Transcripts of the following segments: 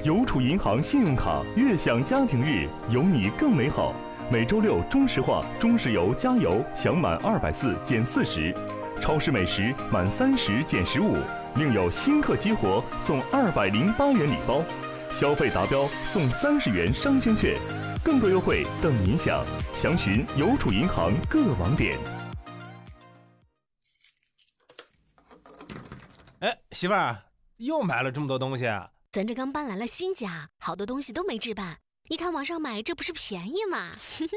邮储银行信用卡悦享家庭日，有你更美好。每周六中石化、中石油加油享满240减40，超市美食满30减15，另有新客激活送208元礼包，消费达标送30元商圈券，更多优惠等您享。详询邮储银行各网点。 哎，媳妇儿，又买了这么多东西啊？ 咱这刚搬来了新家，好多东西都没置办。你看网上买，这不是便宜吗？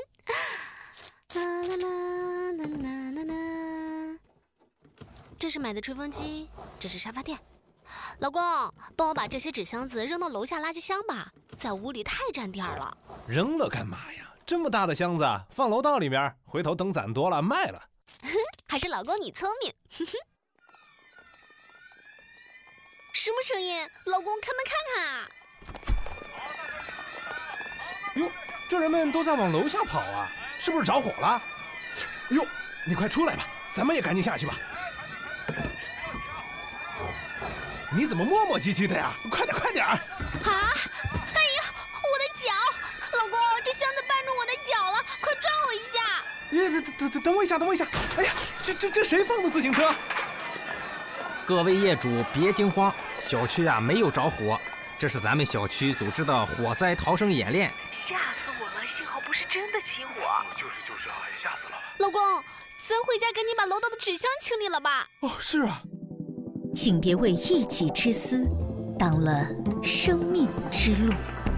啦啦啦啦啦啦啦！这是买的吹风机，这是沙发垫。老公，帮我把这些纸箱子扔到楼下垃圾箱吧，在屋里太占地儿了。 扔了干嘛呀？这么大的箱子放楼道里面，回头等攒多了卖了。 还是老公你聪明。什么声音？老公，开门看看啊！ 哟，这人们都在往楼下跑啊，是不是着火了？哟，你快出来吧，咱们也赶紧下去吧。你怎么磨磨唧唧的呀？快点快点！ 啊！哎呀，我的脚！老公，这箱子绊住我的脚了，快抓我一下！ 等我一下，等我一下！哎呀，这谁放的自行车？ 各位业主别惊慌，小区没有着火，这是咱们小区组织的火灾逃生演练。 吓死我了，幸好不是真的起火。 就是啊，也吓死了。 老公，咱回家赶紧把楼道的纸箱清理了吧。 哦，是啊。 请别为一己之私挡了生命之路。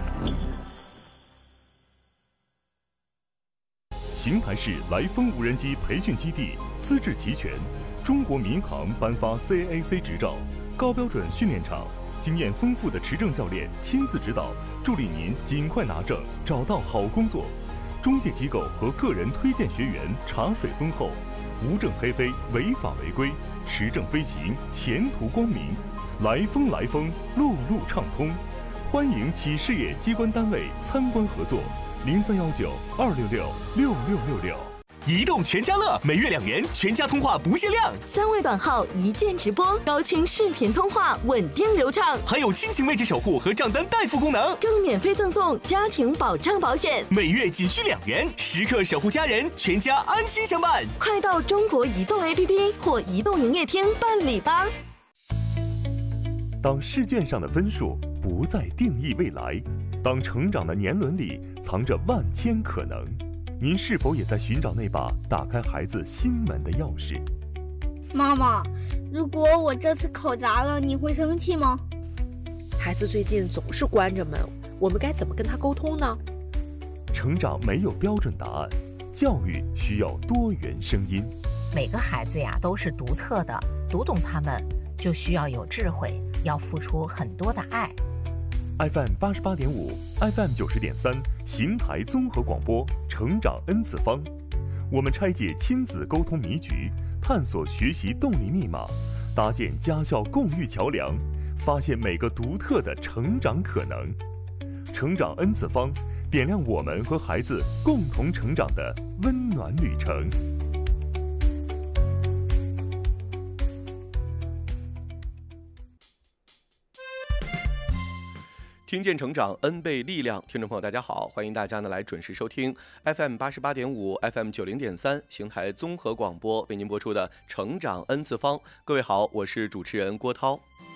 邢台市来风无人机培训基地资质齐全，中国民航颁发 CAC 执照，高标准训练场，经验丰富的持证教练亲自指导，助力您尽快拿证，找到好工作。中介机构和个人推荐学员茶水丰厚，无证黑飞，违法违规，持证飞行，前途光明。来风，路路畅通。欢迎企事业机关单位参观合作，0319-266-6666。 移动全家乐，每月2元，全家通话不限量 ，3位短号一键直播，高清视频通话，稳定流畅， 还有亲情位置守护和账单代付功能， 更免费赠送家庭保障保险， 每月仅需2元，时刻守护家人，全家安心相伴。 快到中国移动 APP 或移动营业厅办理吧。 当试卷上的分数不再定义未来，当成长的年轮里藏着万千可能，您是否也在寻找那把打开孩子心门的钥匙？ 妈妈，如果我这次考砸了，你会生气吗？ 孩子最近总是关着门，我们该怎么跟他沟通呢？ 成长没有标准答案，教育需要多元声音。 每个孩子都是独特的，读懂他们就需要有智慧，要付出很多的爱。 FM 88.5 FM 90.3邢台综合广播成长 N 次方，我们拆解亲子沟通迷局，探索学习动力密码，搭建家校共育桥梁，发现每个独特的成长可能。成长 N 次方，点亮我们和孩子共同成长的温暖旅程。 听见成长 N 倍力量，听众朋友大家好，欢迎大家来准时收听 FM 88.5 FM 90.3邢台综合广播为您播出的成长 N 次方。各位好，我是主持人郭涛。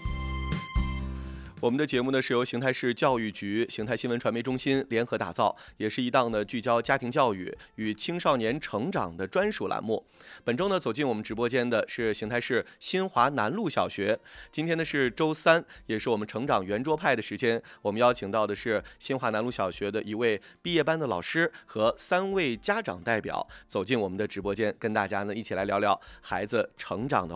我们的节目呢是由邢台市教育局、邢台新闻传媒中心联合打造，也是一档呢聚焦家庭教育与青少年成长的专属栏目。本周呢走进我们直播间的是邢台市新华南路小学。今天呢是周三，也是我们成长圆桌派的时间。我们邀请到的是新华南路小学的一位毕业班的老师和3位家长代表，走进我们的直播间，跟大家呢一起来聊聊孩子成长的